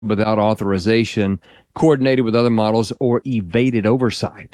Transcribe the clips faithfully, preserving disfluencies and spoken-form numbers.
without authorization, coordinated with other models, or evaded oversight.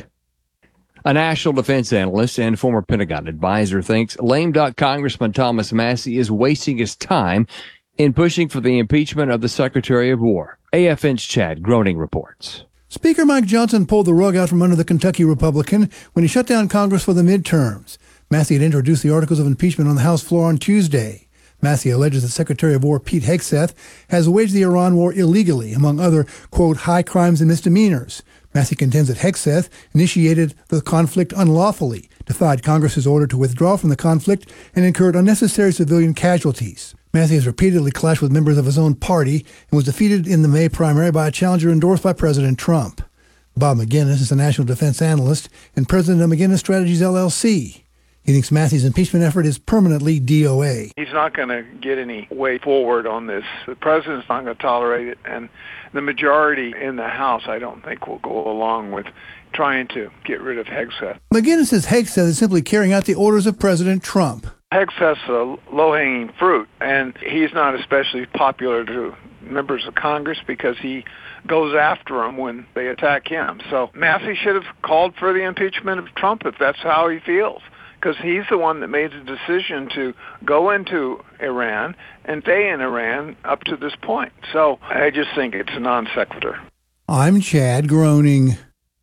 A national defense analyst and former Pentagon advisor thinks lame duck Congressman Thomas Massie is wasting his time in pushing for the impeachment of the Secretary of War. A F N's Chad Groening reports. Speaker Mike Johnson pulled the rug out from under the Kentucky Republican when he shut down Congress for the midterms. Massie had introduced the articles of impeachment on the House floor on Tuesday. Massie alleges that Secretary of War Pete Hegseth has waged the Iran war illegally, among other, quote, high crimes and misdemeanors. Massie contends that Hegseth initiated the conflict unlawfully, defied Congress's order to withdraw from the conflict, and incurred unnecessary civilian casualties. Massie has repeatedly clashed with members of his own party and was defeated in the May primary by a challenger endorsed by President Trump. Bob McGinnis is a national defense analyst and president of McGinnis Strategies, L L C. He thinks Massie's impeachment effort is permanently D O A. He's not going to get any way forward on this. The president's not going to tolerate it, and the majority in the House, I don't think, will go along with trying to get rid of Hegseth. McGinnis says Hegseth is simply carrying out the orders of President Trump. Hegseth's a low-hanging fruit, and he's not especially popular to members of Congress because he goes after them when they attack him. So Massie should have called for the impeachment of Trump if that's how he feels, because he's the one that made the decision to go into Iran and stay in Iran up to this point. So I just think it's a non sequitur. I'm Chad Groening.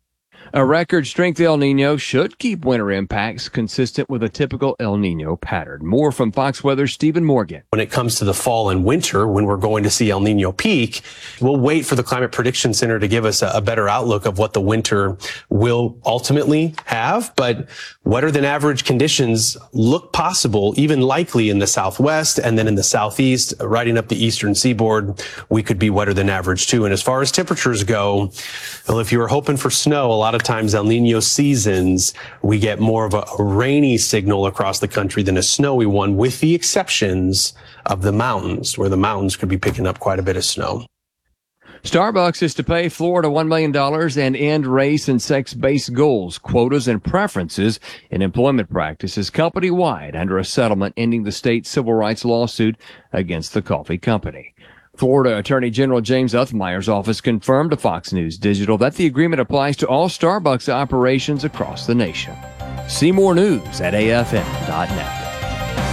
A record-strength El Nino should keep winter impacts consistent with a typical El Nino pattern. More from Fox Weather's Stephen Morgan. When it comes to the fall and winter, when we're going to see El Nino peak, we'll wait for the Climate Prediction Center to give us a, a better outlook of what the winter will ultimately have. But wetter than average conditions look possible, even likely in the southwest, and then in the southeast, riding up the eastern seaboard, we could be wetter than average too. And as far as temperatures go, well, if you were hoping for snow, a lot of times El Nino seasons, we get more of a, a rainy signal across the country than a snowy one, with the exceptions of the mountains, where the mountains could be picking up quite a bit of snow. Starbucks is to pay Florida one million dollars and end race and sex-based goals, quotas, and preferences in employment practices company-wide under a settlement ending the state's civil rights lawsuit against the coffee company. Florida Attorney General James Uthmeyer's office confirmed to Fox News Digital that the agreement applies to all Starbucks operations across the nation. See more news at A F N dot net.